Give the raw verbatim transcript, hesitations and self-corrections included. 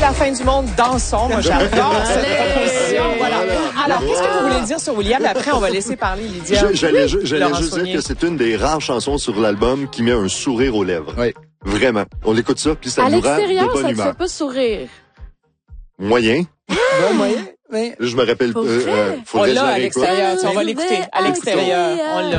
la fin du monde, dansons. Moi, j'adore cette proposition. Voilà. Alors, qu'est-ce que vous voulez dire sur William? Après, on va laisser parler Lydia. Je- J'allais ju- j'allais Laurent juste Saunier. dire que c'est une des rares chansons sur l'album qui met un sourire aux lèvres. Oui. Vraiment. On écoute ça, puis ça À nous rend de l'extérieur, bonne ça te humeur. fait pas sourire. Moyen. Bon moyen, mais... Je me rappelle, Pour euh, vrai? euh, On faudrait que je l'a la à réécoute. l'extérieur. Tu sais, On va l'écouter à l'extérieur. On l'a.